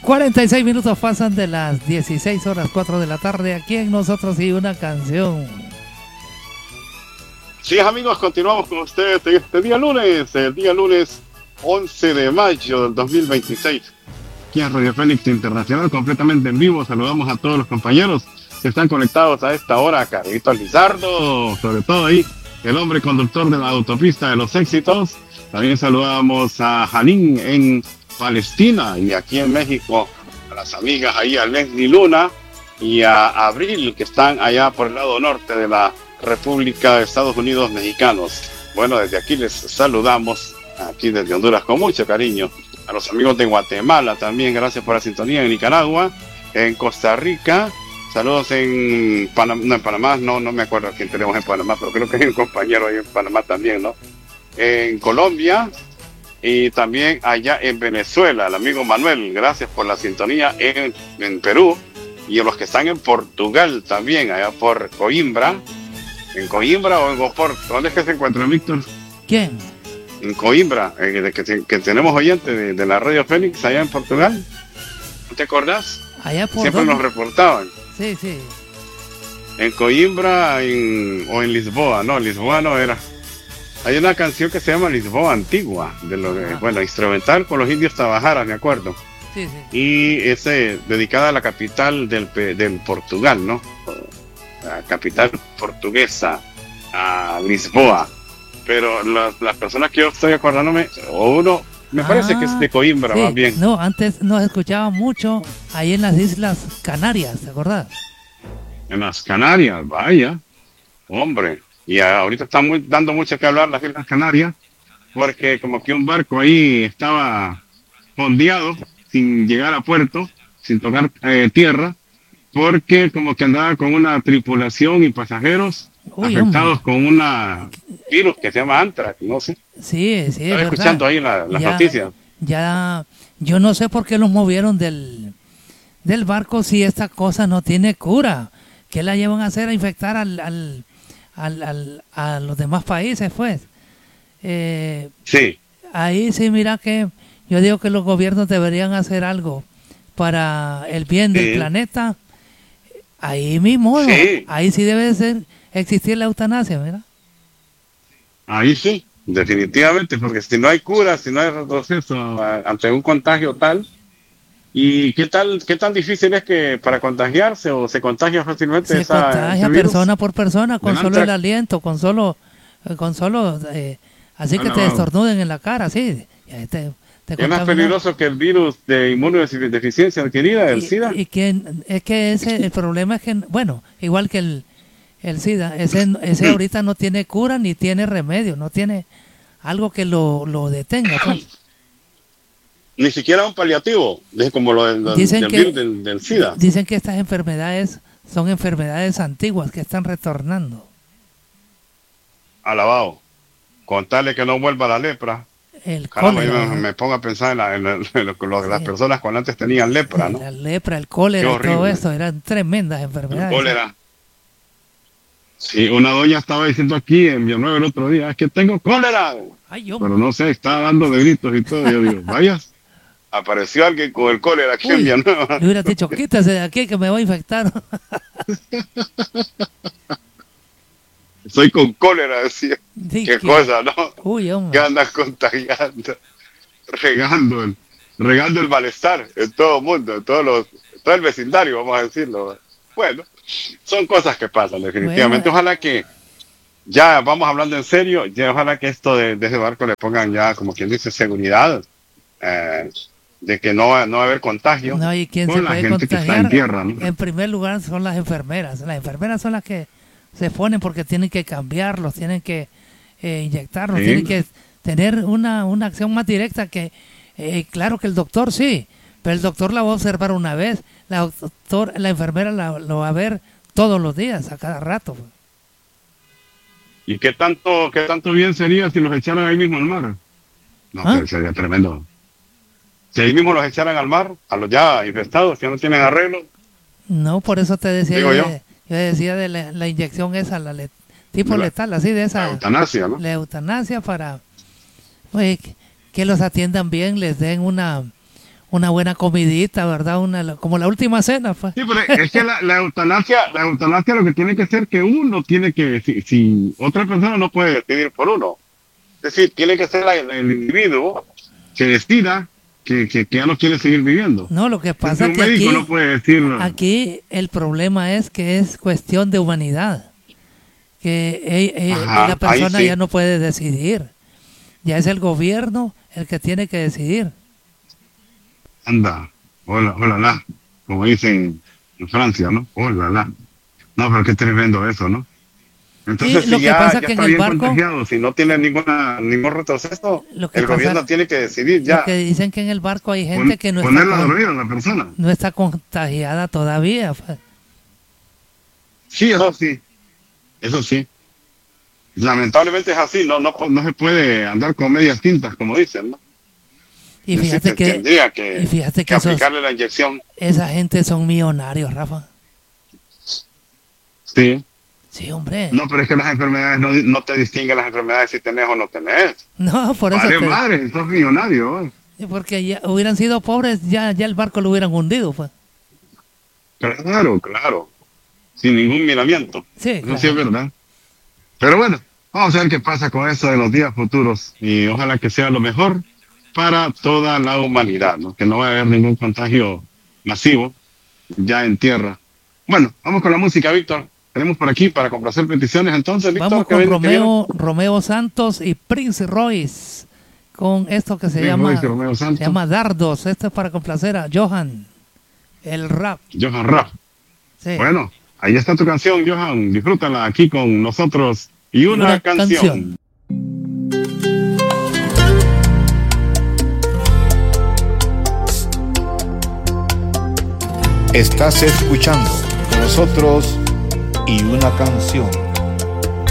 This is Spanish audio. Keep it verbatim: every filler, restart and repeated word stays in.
cuarenta y seis minutos pasan de las dieciséis horas cuatro de la tarde aquí en Nosotros y una Canción. Sí, amigos, continuamos con ustedes este día lunes, el día lunes once de mayo del dos mil veintiséis. Aquí en Radio Fénix Internacional, completamente en vivo. Saludamos a todos los compañeros que están conectados a esta hora. Carlitos Lizardo, sobre todo ahí, el hombre conductor de la autopista de los éxitos. También saludamos a Janín en Palestina y aquí en México a las amigas ahí, a Leslie Luna y a Abril, que están allá por el lado norte de la República de Estados Unidos Mexicanos. Bueno, desde aquí les saludamos, aquí desde Honduras, con mucho cariño. A los amigos de Guatemala también, gracias por la sintonía. En Nicaragua, en Costa Rica, saludos en Panamá, no, en Panamá, no, no me acuerdo quién tenemos en Panamá, pero creo que hay un compañero ahí en Panamá también, ¿no? En Colombia y también allá en Venezuela, el amigo Manuel, gracias por la sintonía. En, en Perú y a los que están en Portugal también, allá por Coimbra. ¿En Coimbra o en Oporto? ¿Dónde es que se encuentra, Víctor? ¿Quién? En Coimbra, eh, que, que tenemos oyentes de, de la Radio Fénix allá en Portugal. ¿No te acordás? Allá por Siempre dónde? nos reportaban. Sí, sí. En Coimbra en, o en Lisboa, no, Lisboa no era. Hay una canción que se llama Lisboa Antigua, de lo de, bueno, instrumental con los indios Tabajaras, me acuerdo. Sí, sí. Y es eh, dedicada a la capital del, del Portugal, ¿no? La capital portuguesa, a Lisboa. Pero las, las personas que yo estoy acordándome, o uno, me Ah, parece que es de Coimbra, sí. más bien. No, antes nos escuchaba mucho ahí en las Islas Canarias, ¿te acordás? En las Canarias, vaya, hombre. Y ahorita están muy, dando mucho que hablar las Islas Canarias, porque como que un barco ahí estaba fondeado, sin llegar a puerto, sin tocar eh, tierra, porque como que andaba con una tripulación y pasajeros Uy, afectados hombre. con una virus que se llama Antrax, no sé. Sí, sí, es Estaba verdad. escuchando ahí la- las Ya- noticias. Ya, yo no sé por qué los movieron del, del barco si esta cosa no tiene cura. ¿Qué la llevan a hacer a infectar al, al, al, al- a los demás países, pues? Eh, Sí, ahí sí, mira que yo digo que los gobiernos deberían hacer algo para el bien del Sí. planeta. Ahí mismo, ¿no? Sí. Ahí sí debe ser existir la eutanasia, mira. ahí sí, definitivamente, porque si no hay cura, si no hay retroceso a- ante un contagio tal, ¿y qué tal, qué tan difícil es que para contagiarse o se contagia fácilmente Se esa, contagia ese virus? persona por persona con Del solo el Antrax. aliento, con solo, eh, con solo, eh, así Ah, que no. te estornuden en la cara, sí. Y ahí te, te Es más contamina. peligroso que el virus de inmunodeficiencia adquirida, el Y- SIDA. Y, que es que ese, el problema es que, bueno, igual que el, el SIDA, ese, ese ahorita no tiene cura ni tiene remedio, no tiene algo que lo, lo detenga, pues. Ni siquiera un paliativo, es como lo del, del- Dicen del que- virus del, del SIDA. Dicen que estas enfermedades son enfermedades antiguas que están retornando. Alabado. Contarle que no vuelva la lepra. El Caramba, yo cólera, me, me pongo a pensar en, la- en la- en lo que lo que las personas cuando antes tenían lepra, ¿no? la lepra, el cólera Qué y todo horrible. eso, eran tremendas enfermedades. Cólera. Sí, una doña estaba diciendo aquí en Villanueva el otro día, es que tengo cólera. Ay, yo, Pero no sé, estaba dando de gritos y todo. Yo digo, vaya, apareció alguien con el cólera aquí en Uy, Villanueva. le hubieras dicho, quítase de aquí que me voy a infectar. Soy con cólera, decía. Sí, Qué que- cosa, ¿no? Uy, Que hombre. andas contagiando, regando el, regando el malestar en todo el mundo, en todos los, todo el vecindario, vamos a decirlo. Bueno, son cosas que pasan, definitivamente. Bueno. Ojalá que, ya vamos hablando en serio, ya ojalá que esto de, de ese barco le pongan ya, como quien dice, seguridad, eh, de que no va, no va a haber contagio No, y quien se con la puede gente que está en contagiar, tierra, ¿no? en primer lugar, son las enfermeras. Las enfermeras son las que se ponen porque tienen que cambiarlos, tienen que eh, inyectarlos, Sí. tienen que tener una, una acción más directa que, eh, claro que el doctor sí, pero el doctor la va a observar una vez, la, doctor, la enfermera la, lo va a ver todos los días, a cada rato. ¿Y qué tanto, qué tanto bien sería si los echaran ahí mismo al mar? No, ¿Ah? pero sería tremendo. Si ahí mismo los echaran al mar, a los ya infestados, que no tienen arreglo. No, por eso te decía, Digo yo, yo. de- yo decía de la, la inyección esa, la le- tipo De la- letal, así de La esa, eutanasia, ¿no? la eutanasia para, oye, que, que los atiendan bien, les den una una buena comidita, ¿verdad? Una, como la última cena, pues. Sí, pero es que la, la eutanasia, la eutanasia lo que tiene que ser que uno tiene que, si, si otra persona no puede decidir por uno, es decir, tiene que ser la, el individuo que decida que, que, que ya no quiere seguir viviendo. No, lo que pasa es un que médico aquí, no puede decir, aquí el problema es que es cuestión de humanidad, que eh, eh, Ajá, la persona ahí sí. ya no puede decidir, ya es el gobierno el que tiene que decidir. Anda, hola, hola, la, como dicen en Francia, ¿no? Hola, la. No, pero qué tremendo eso, ¿no? Entonces, Sí, lo si que ya, pasa ya que en está el bien barco- contagiado, si no tiene ninguna ningún retroceso, Lo que el pasa- gobierno tiene que decidir ya. Lo que dicen que en el barco hay gente pon- que no está, ponerla a con- dormir a la persona. no está contagiada todavía, pues. Sí, eso sí. Eso sí. Lamentablemente es así, no, no, no se puede andar con medias tintas, como dicen, ¿no? Y Es decir, fíjate que, tendría que, y fíjate que que esos- aplicarle la inyección. esa gente son millonarios, Rafa. Sí. Sí, hombre. No, pero es que las enfermedades no, no te distinguen las enfermedades si tenés o no tenés. No, por eso Vale te- madre, sos millonario. ¿eh? porque ya hubieran sido pobres, ya, ya el barco lo hubieran hundido, pues. Claro, claro. Sin ningún miramiento. Sí, Eso claro. sí es verdad. Pero bueno, vamos a ver qué pasa con eso en los días futuros. Y ojalá que sea lo mejor para toda la humanidad, ¿no? Que no vaya a haber ningún contagio masivo ya en tierra. Bueno, vamos con la música, Víctor. Tenemos por aquí para complacer peticiones entonces, Víctor. Vamos ¿qué con ven- qué viene? Romeo, Romeo Santos y Prince Royce con esto que se Prince llama, Royce y Romeo se Santos. llama Dardos. Esto es para complacer a Johan, el rap. Johan Raff. Sí. Bueno, ahí está tu canción, Johan. Disfrútala aquí con nosotros. Y una, Una canción. canción. Estás escuchando con nosotros y una canción.